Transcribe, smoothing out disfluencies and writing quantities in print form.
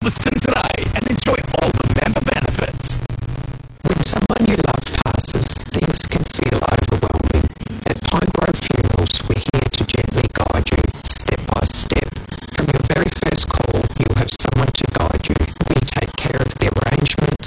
Silverstone today and enjoy all the member benefits. When someone you love passes, things can feel overwhelming. At Pinegrove Funerals, we're here to gently guide you, step by step. From your very first call, you'll have someone to guide you. We take care of the arrangement,